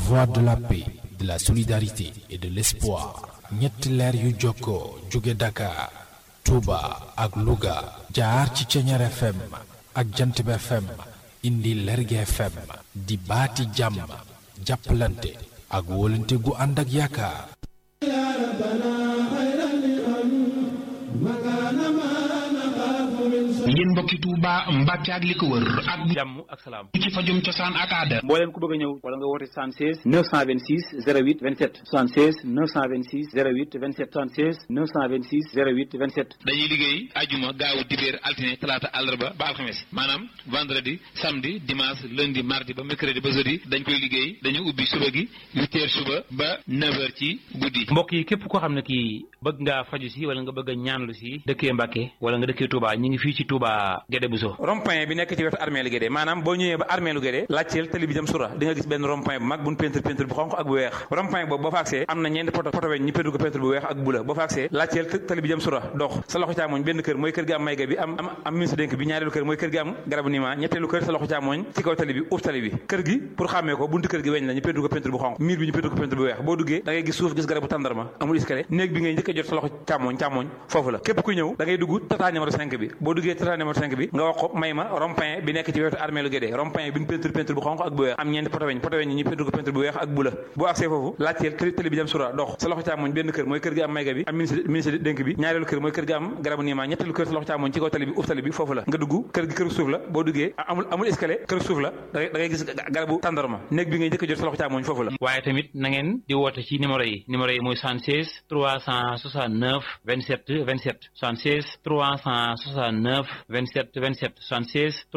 voix de la paix, de la solidarité et de l'espoir. ñetti leer yu jokkoo jóge Dakar, Touba ak Louga jaar ci Ceñeer FM ak Jantib FM indi Lergui FM di baati jàmm jàppalante ak wóolante gu ànd ak yaakaar. yéen mbokki Touba Mbàkke ak li ko wër ak jàmm ak salaam ci fajum cosaan ak aada. mbooleem ku bëgg a ñëw wala nga woote 76 926 08 27 76 926 08 27 76 926 08 27. dañuy liggéey ajuma gaawu dibéer altine talaata àllarba ba alxames maanaam vendredi samedi dimanche lundi mardi ba mercredi ba jeudi dañ koy liggéey. dañu ubbi suba gi 8h suba ba 9h ci guddi. mbokk yi képp koo xam ne kii bëgg ngaa faju si wala nga bëgg a ñaanlu si dëkkee Mbàkke wala nga dëkkee Touba ñu ngi fii ci Touba Guédé Bousso rond-point bi nekk ci wetu armeelu Guédé maanaam boo ñëwee ba armeelu Guédé laajteel tali bi jëm sura di nga gis benn rond-point bu mag buñ peinture bu xonq ak bu weex. rond-point boobu boo fa agsee am na ñeenti poto weñ ñu peinture ko peinture bu weex ak bu la. boo fa agsee laajteel tali bi jëm sura dox sa loxo càmmoñ benn kër mooy kër gi am mayga bi am ministre dénk bi. ñaareelu kër mooy kër gi am garabu niima. ñetteelu kër sa loxo càmmoñ ci kaw tali bi uuf tali bi. kër gi pour xàmmee ko buntu kër gi weñ la ñu peinture ko peinture bu xonq miir bi ñu peinture ko peinture bu weex. boo duggee da ngay gis suuf gis garabu tàndarma amul escalier. néeg bi ngay njëkk a jot sa loxo càmmoñ foofu la. képp kuy ñëw da ngay dugg tata numéro 5 bi. boo duggee tata numéro 5 bi nga wax ko may ma rond-point bi nekk ci wetu armeelu Guédé rond-point bi ñu peinture bu xonq ak bu weex am ñeenti poto weñ ñu peinture ko peinture bu weex ak bu la. boo agsee foofu laajteel télé bi jëm sura dox sa loxo càmmoñ benn kër mooy kër gi am mayga bi am ministre dénk bi. ñaareelu kër mooy kër gi am garabu niima. ñetteelu kër sa loxo càmmoñ ci kaw tali bi uuf tali bi foofu la. nga dugg kër gi kër suuf la. boo duggee amul escalier kër suuf la da ngay gis garabu tàndarma. néeg bi ngay njëkk a jot sa loxo càmmoñ foofu la. waaye tamit na ngeen di woote ci numéro yi mooy 76 369 27 27 76 369 27 27 76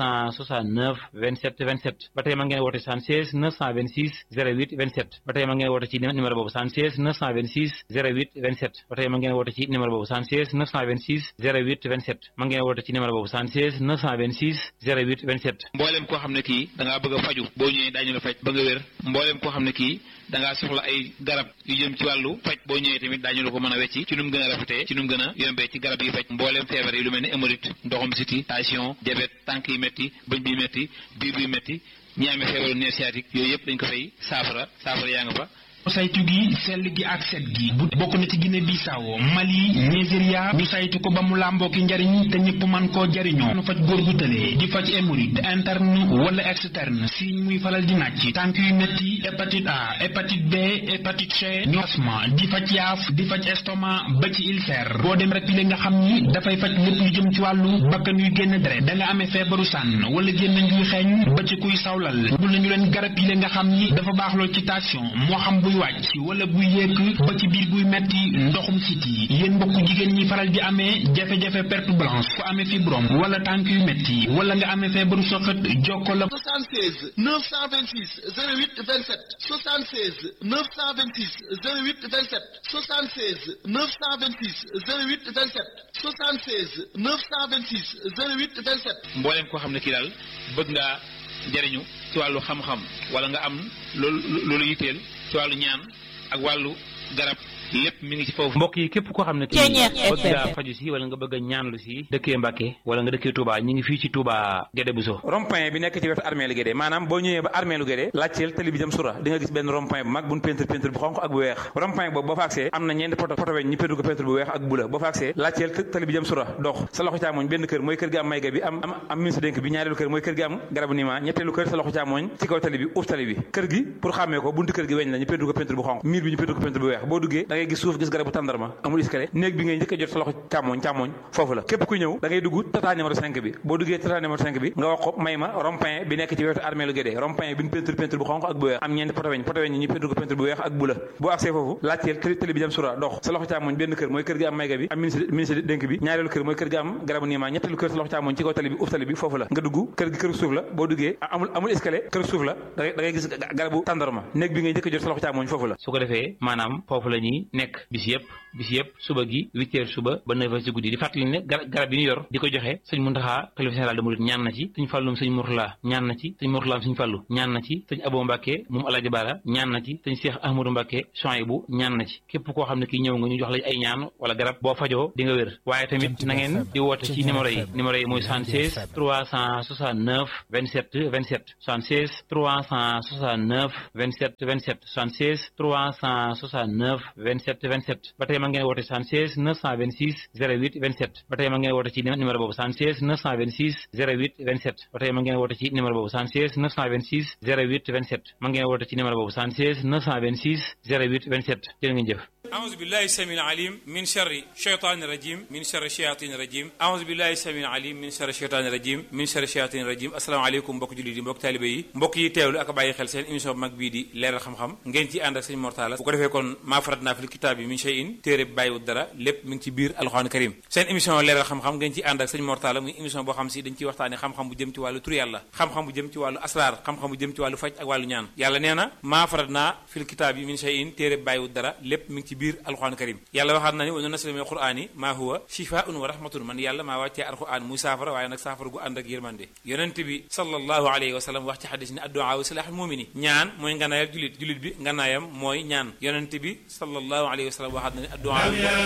369 27 27 ba tey ma ngeen woote 76 926 08 27 ba tey ma ngeen woote ci numéro boobu 76 926 08 27 ba tey ma ngeen woote ci numéro boobu 76 926 08 27 ma ngeen woote ci numéro boobu 76 926 08 27. mboolem koo xam ne kii da ngaa bëgg a faju boo ñëwee daañu la faj ba nga wér. mboolem koo xam ne kii da ngaa soxla ay garab yu jëm ci wàllu faj boo ñëwee tamit daañu la ko mën a wecci ci nu mu gën a rafetee ci nu mu gën a yombee ci garab yi faj mboolem feebar yi lu mel ni hémorroïde ndoxum siti tension diabète tànk yi métti bëñ bi métti biir bi métti ñi amee feebaru nerf sciatique yooyu yëpp dañ ko fay saafara yaa nga fa. saytu gi sell gi ak set gi bu bokk na ci Guinée Bissau Mali Nigeria ñu saytu ko ba mu làmboo ki njariñ te ñëpp man koo jariñoo nu faj góor gu tëlee di faj hémorroïde interne wala externe si muy falal di nàcc tànk yu métti hépatite A hépatite B hépatite C ñu asma di faj yaaf di faj estomac ba ci ulcère boo dem rek li nga xam ni dafay faj lépp lu jëm ci wàllu bakkan yuy génn deret da nga amee feebaru sànn wala génn njuy xeeñ ba ci kuy sawlal bul nañu leen garab yi nga xam ni dafa baax lool ci tension moo xam buy wàcc wala buy yéeg ba ci biir buy metti ndoxum siti yéen mbokku jigéen ñi faral di amee jafe-jafe perte blanche ku amee fibrome wala tànk yu metti wala nga amee feebaru soxat jokko la 76 926 08 27 76 926 08 27 76 926 08 27 76 926 08 27. mbooleem koo xam ne kii daal bëgg ngaa jariñu ci wàllu xam-xam wala nga am loolu yitteel ci wàllu ñaan ak wàllu garab lépp mi ngi ci foofu. mbokk yi képp koo xam ne kii bëgg ngaa faju si wala nga bëgg a ñaanlu si dëkkee Mbàkke wala nga dëkkee Touba ñu ngi fii ci Touba Guédé Bousso rond-point bi nekk ci wetu armeelu Guédé maanaam boo ñëwee ba armeelu Guédé laajteel tali bi jëm sura di nga gis benn rond-point bu mag buñ peinture bu xonq ak bu weex. rond-point boobu boo fa agsee am na ñeenti poto weñ ñu peinture ko peinture bu weex ak bu la. boo fa agsee laajteel tali bi jëm sura dox sa loxo càmmoñ benn kër mooy kër gi am mayga bi am ministre dénk bi. ñaareelu kër mooy kër gi am garabu niima. ñetteelu kër sa loxo càmmoñ ci kaw tali bi uuf tali bi. kër gi pour xàmmee ko buntu kër gi weñ la ñu peinture ko peinture bu xonq miir bi ñu peinture ko peinture bu weex. boo duggee da ngay gis suuf gis garabu tàndarma amul escalier. néeg bi ngay njëkk a jot sa loxo càmmoñ foofu la. képp kuy ñëw da ngay dugg tata numéro 5 bi. boo duggee tata numéro 5 bi nga wax ko may ma rond-point bi nekk ci wetu armeelu Guédé rond-point bi ñu peinture bu xonq ak bu weex am ñeenti poto weñ ñu peinture ko peinture bu weex ak bu la. boo agsee foofu laajteel télé bi jëm sura dox sa loxo càmmoñ benn kër mooy kër gi am mayga bi am ministre dénk bi. ñaareelu kër mooy kër gi am garabu niima. ñetteelu kër sa loxo càmmoñ ci kaw tali bi uuf tali bi foofu la. nga dugg kër gi kër suuf la. boo duggee amul escalier kër suuf la da ngay gis garabu tàndarma. néeg bi ngay njëkk a jot sa loxo càmmoñ foofu la. su ko defee maanaam foofu la ñuy nekk bis yëpp suba gi 8h suba ba 9h ci guddi di fàttali ne garab yi ñu yor di ko joxe sëñ Muntaxa xalifa général de Mouride ñaan na ci sëñ Fallum sëñ Mourtala ñaan na ci sëñ Mourtalaam sëñ Fallu ñaan na ci sëñ Abo Mbàkke moom Alaaji Baara ñaan na ci sëñ Cheikh Ahmadou Mbàkke Souhaïbou ñaan na ci képp koo xam ne kii ñëw nga ñu jox la ay ñaan wala garab boo fajoo di nga wér waaye tamit na ngeen di woote ci numéro yi mooy 76 369 27 27 76 369 27 27 76 369 27 27 ba tey ma ngeen woote 76 926 08 27 ba tey ma ngeen woote ci numéro boobu 76 926 08 27 ba tey ma ngeen woote ci numéro boobu 76 926 08 27 ma ngeen woote ci numéro boobu 76 926 08 27 jërë ngeen jëf. أعوذ بالله السميع العليم من شر الشيطان الرجيم من شر الشياطين الرجيم أعوذ بالله السميع العليم من شر الشيطان الرجيم من شر الشياطين الرجيم السلام عليكم mbokk jullit yi mbokk taalibe yi mbokk yi teewlu ak bàyyi xel seen émission bu mag bii di leeral xam-xam ngeen ci ànd ak sëñ Mortala bu ko defee kon maa faratnaa fil kitaab yi min shay'in téere bi bàyyiwul dara lépp mi ngi ci biir alxuraan karim seen émission leeral xam-xam ngeen ci ànd ak sëñ Mortala muy émission boo xam si dañ ciy waxtaane xam-xam bu jëm ci wàllu tur yàlla xam-xam bu jëm ci wàllu asraar xam-xam bu jëm ci wàllu faj ak wàllu ñaan yàlla nee na maa faratnaa fil kitaab yi min shay'in téere bi bàyyiwul dara lépp mi ngi ci biir alxuraan karim yàlla waxaat na ni wa nunazzilu mina al-qur'ani maa huwa shifaa'un wa rahmatun man yàlla maa wàccee alquran muy saafara waaye nag saafara gu ànd ak yërmande yonent bi sallallahu alayhi wa sallam wax ci xadis ni addu'a silahul mu'mini ñaan mooy nganaayal julit bi nganaayam mooy ñaan yonent bi sallallahu alayhi wa sallam waxaat na ni addu'a